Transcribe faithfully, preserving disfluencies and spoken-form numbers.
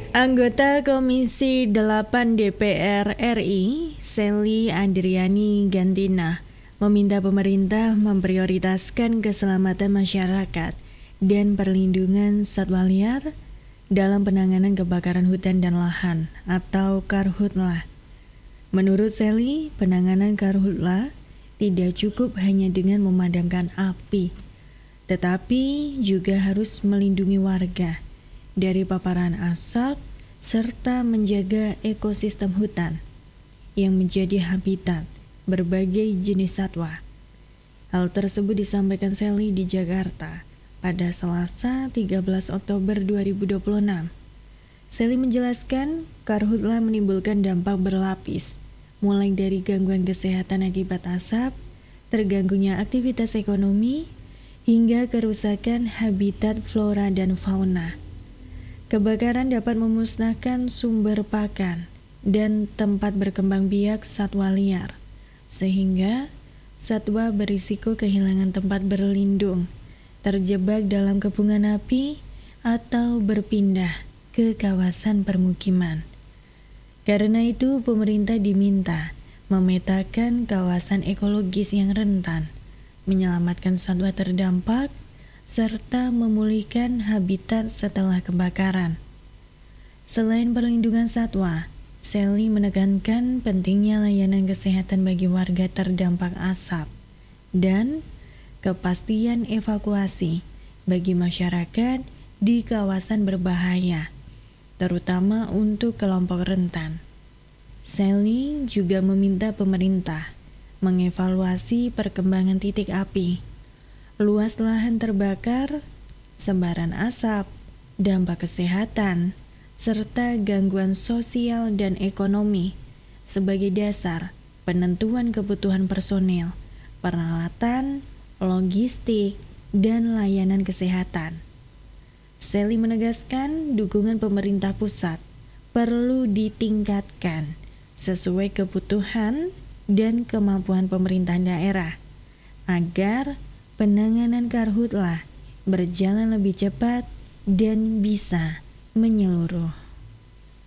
Anggota Komisi delapan D P R R I, Sely Andriani Gantina, meminta pemerintah memprioritaskan keselamatan masyarakat dan perlindungan satwa liar dalam penanganan kebakaran hutan dan lahan atau Karhutlah. Menurut Sely, penanganan Karhutlah tidak cukup hanya dengan memadamkan api, tetapi juga harus melindungi warga dari paparan asap serta menjaga ekosistem hutan yang menjadi habitat berbagai jenis satwa. Hal tersebut disampaikan Sely di Jakarta pada Selasa tiga belas Oktober dua ribu dua puluh enam. Sely menjelaskan, Karhutlah menimbulkan dampak berlapis, mulai dari gangguan kesehatan akibat asap, terganggunya aktivitas ekonomi, hingga kerusakan habitat flora dan fauna. Kebakaran dapat memusnahkan sumber pakan dan tempat berkembang biak satwa liar, sehingga satwa berisiko kehilangan tempat berlindung, terjebak dalam kepungan api, atau berpindah ke kawasan permukiman. Karena itu, pemerintah diminta memetakan kawasan ekologis yang rentan, menyelamatkan satwa terdampak, serta memulihkan habitat setelah kebakaran. Selain perlindungan satwa, Sely menekankan pentingnya layanan kesehatan bagi warga terdampak asap dan kepastian evakuasi bagi masyarakat di kawasan berbahaya, terutama untuk kelompok rentan. Sely juga meminta pemerintah mengevaluasi perkembangan titik api, luas lahan terbakar, sebaran asap, dampak kesehatan, serta gangguan sosial dan ekonomi sebagai dasar penentuan kebutuhan personel, peralatan, logistik, dan layanan kesehatan. Sely menegaskan dukungan pemerintah pusat perlu ditingkatkan sesuai kebutuhan dan kemampuan pemerintah daerah agar penanganan Karhutlah berjalan lebih cepat dan bisa menyeluruh.